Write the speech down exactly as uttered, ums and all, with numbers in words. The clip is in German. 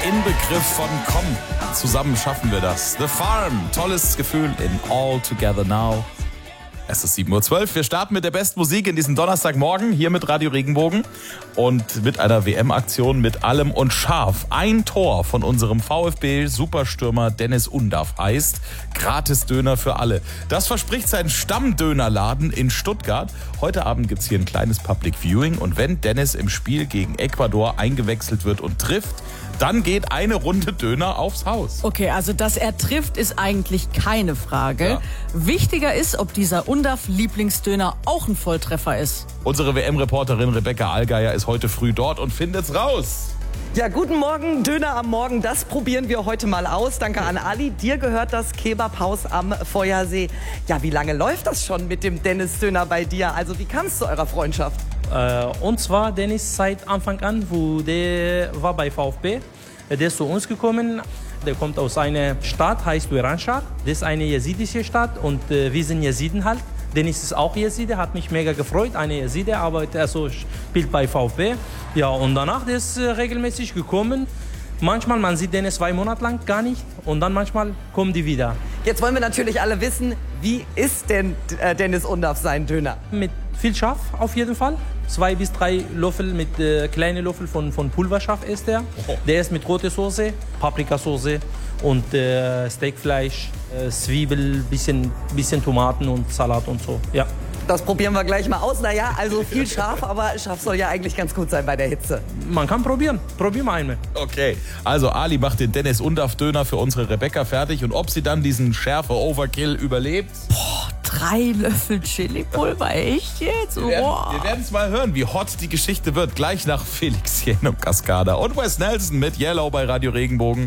Inbegriff von komm, zusammen schaffen wir das. The Farm, tolles Gefühl in All Together Now. Es ist sieben Uhr zwölf. Wir starten mit der besten Musik in diesem Donnerstagmorgen hier mit Radio Regenbogen und mit einer W M-Aktion mit allem und scharf. Ein Tor von unserem VfB-Superstürmer Dennis Undaff heißt Gratis-Döner für alle. Das verspricht sein Stammdönerladen in Stuttgart. Heute Abend gibt es hier ein kleines Public Viewing und wenn Dennis im Spiel gegen Ecuador eingewechselt wird und trifft, dann geht eine Runde Döner aufs Haus. Okay, also dass er trifft, ist eigentlich keine Frage. Ja. Wichtiger ist, ob dieser Undaff-Lieblingsdöner auch ein Volltreffer ist. Unsere W M-Reporterin Rebecca Allgeier ist heute früh dort und findet's raus. Ja, guten Morgen, Döner am Morgen, das probieren wir heute mal aus. Danke an Ali, dir gehört das Kebabhaus am Feuersee. Ja, wie lange läuft das schon mit dem Dennis-Döner bei dir? Also wie kam es zu eurer Freundschaft? Äh, und zwar Dennis seit Anfang an, wo der war bei VfB. Der ist zu uns gekommen. Der kommt aus einer Stadt, heißt Uranshar. Das ist eine jesidische Stadt und äh, wir sind Jesiden halt. Dennis ist auch Jeside, hat mich mega gefreut. Eine Jeside, arbeitet, also spielt bei VfB. Ja, und danach der ist äh, regelmäßig gekommen. Manchmal, man sieht Dennis zwei Monate lang gar nicht und dann manchmal kommen die wieder. Jetzt wollen wir natürlich alle wissen, wie ist denn äh, Dennis Undaff sein Döner? Mit viel Schaf auf jeden Fall. Zwei bis drei Löffel mit äh, kleinen Löffel von, von Pulverschaf ist der. Oh. Der ist mit roter Soße, Paprikasauce und äh, Steakfleisch, äh, Zwiebel, bisschen, bisschen Tomaten und Salat und so. Ja. Das probieren wir gleich mal aus. Naja, also viel scharf, aber scharf soll ja eigentlich ganz gut sein bei der Hitze. Man kann probieren. Probier mal einmal. Okay, also Ali macht den Dennis Undaff Döner für unsere Rebecca fertig und ob sie dann diesen schärfe Overkill überlebt? Boah, drei Löffel Chili-Pulver, echt jetzt? Wir werden es mal hören, wie hot die Geschichte wird. Gleich nach Felix Jen und Cascada und Wes Nelson mit Yellow bei Radio Regenbogen.